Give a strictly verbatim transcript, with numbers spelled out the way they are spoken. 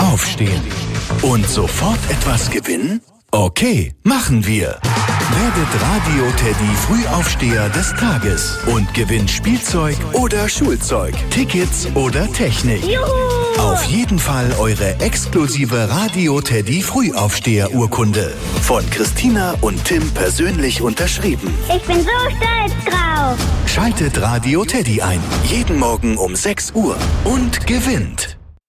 Aufstehen. Und sofort etwas gewinnen? Okay, machen wir. Werdet Radio Teddy Frühaufsteher des Tages und gewinnt Spielzeug oder Schulzeug, Tickets oder Technik. Juhu! Auf jeden Fall eure exklusive Radio Teddy Frühaufsteher-Urkunde. Von Christina und Tim persönlich unterschrieben. Ich bin so stolz drauf. Schaltet Radio Teddy ein. Jeden Morgen um sechs Uhr. Und gewinnt.